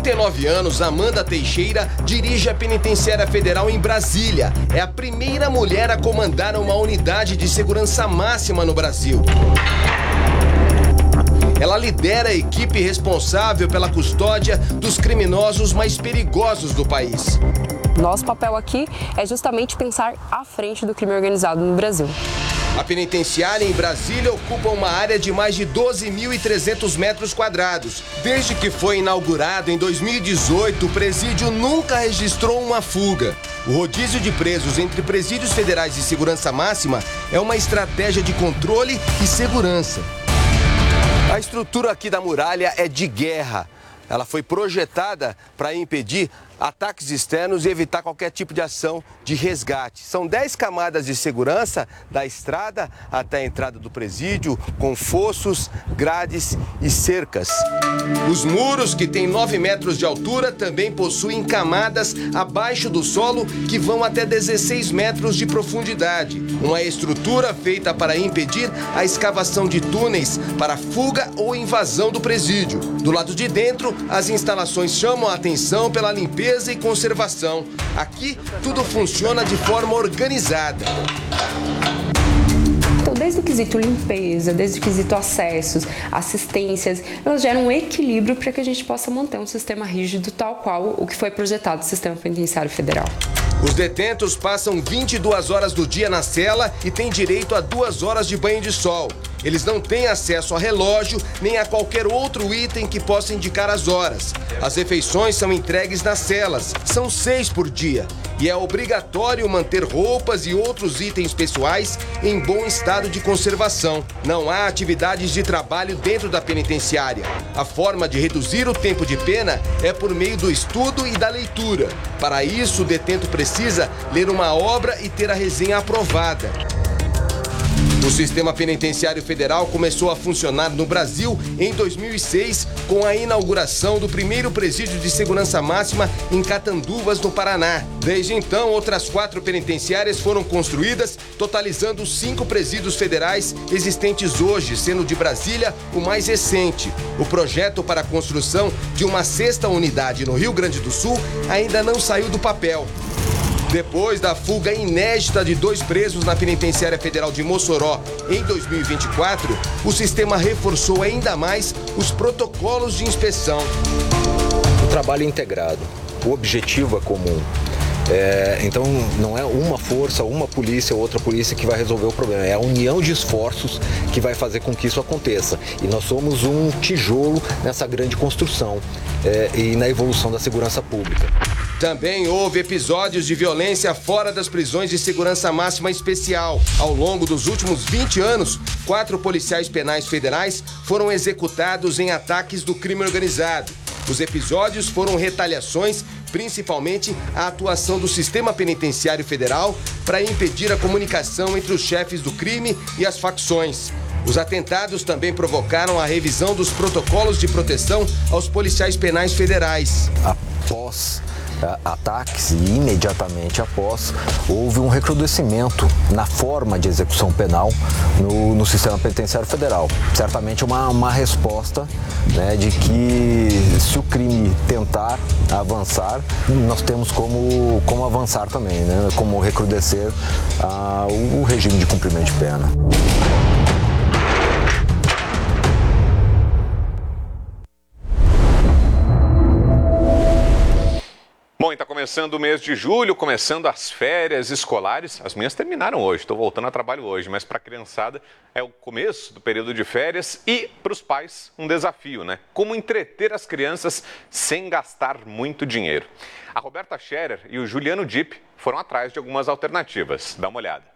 39 anos, Amanda Teixeira dirige a Penitenciária Federal em Brasília. É a primeira mulher a comandar uma unidade de segurança máxima no Brasil. Ela lidera a equipe responsável pela custódia dos criminosos mais perigosos do país. Nosso papel aqui é justamente pensar à frente do crime organizado no Brasil. A penitenciária em Brasília ocupa uma área de mais de 12.300 metros quadrados. Desde que foi inaugurado em 2018, o presídio nunca registrou uma fuga. O rodízio de presos entre presídios federais e segurança máxima é uma estratégia de controle e segurança. A estrutura aqui da muralha é de guerra. Ela foi projetada para impedir ataques externos e evitar qualquer tipo de ação de resgate. São 10 camadas de segurança da estrada até a entrada do presídio, com fossos, grades e cercas. Os muros, que têm 9 metros de altura, também possuem camadas abaixo do solo que vão até 16 metros de profundidade. Uma estrutura feita para impedir a escavação de túneis para fuga ou invasão do presídio. Do lado de dentro, as instalações chamam a atenção pela limpeza e conservação. Aqui, tudo funciona de forma organizada. Então, desde o quesito limpeza, desde o quesito acessos, assistências, elas geram um equilíbrio para que a gente possa manter um sistema rígido tal qual o que foi projetado no Sistema Penitenciário Federal. Os detentos passam 22 horas do dia na cela e têm direito a 2 horas de banho de sol. Eles não têm acesso a relógio nem a qualquer outro item que possa indicar as horas. As refeições são entregues nas celas, são 6 por dia. E é obrigatório manter roupas e outros itens pessoais em bom estado de conservação. Não há atividades de trabalho dentro da penitenciária. A forma de reduzir o tempo de pena é por meio do estudo e da leitura. Para isso, o detento precisa ler uma obra e ter a resenha aprovada. O Sistema Penitenciário Federal começou a funcionar no Brasil em 2006, com a inauguração do primeiro presídio de segurança máxima em Catanduvas, no Paraná. Desde então, outras 4 penitenciárias foram construídas, totalizando 5 presídios federais existentes hoje, sendo de Brasília o mais recente. O projeto para a construção de uma 6ª unidade no Rio Grande do Sul ainda não saiu do papel. Depois da fuga inédita de 2 presos na Penitenciária Federal de Mossoró em 2024, o sistema reforçou ainda mais os protocolos de inspeção. O trabalho é integrado, o objetivo é comum. Então não é uma força, uma polícia ou outra polícia que vai resolver o problema, é a união de esforços que vai fazer com que isso aconteça. E nós somos um tijolo nessa grande construção e na evolução da segurança pública. Também houve episódios de violência fora das prisões de segurança máxima especial. Ao longo dos últimos 20 anos, 4 policiais penais federais foram executados em ataques do crime organizado. Os episódios foram retaliações, principalmente a atuação do Sistema Penitenciário Federal para impedir a comunicação entre os chefes do crime e as facções. Os atentados também provocaram a revisão dos protocolos de proteção aos policiais penais federais. Após ataques e imediatamente após, houve um recrudescimento na forma de execução penal no Sistema Penitenciário Federal. Certamente uma resposta, né, de que se o crime tentar avançar, nós temos como avançar também, né, como recrudescer o regime de cumprimento de pena. Bom, está começando o mês de julho, começando as férias escolares. As minhas terminaram hoje, estou voltando a trabalho hoje, mas para a criançada é o começo do período de férias e para os pais um desafio, né? Como entreter as crianças sem gastar muito dinheiro. A Roberta Scherer e o Juliano Dipp foram atrás de algumas alternativas. Dá uma olhada.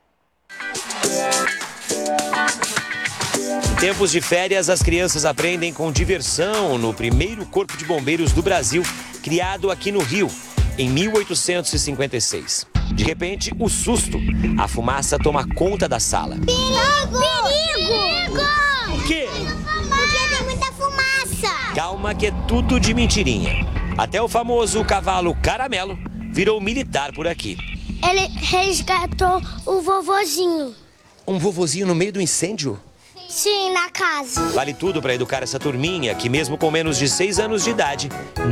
Em tempos de férias, as crianças aprendem com diversão no primeiro Corpo de Bombeiros do Brasil, criado aqui no Rio, em 1856. De repente, o susto. A fumaça toma conta da sala. Perigo! Perigo! O quê? Porque tem muita fumaça. Calma que é tudo de mentirinha. Até o famoso cavalo Caramelo virou militar por aqui. Ele resgatou o vovozinho. Um vovozinho no meio do incêndio? Sim, na casa. Vale tudo para educar essa turminha que, mesmo com menos de 6 anos de idade,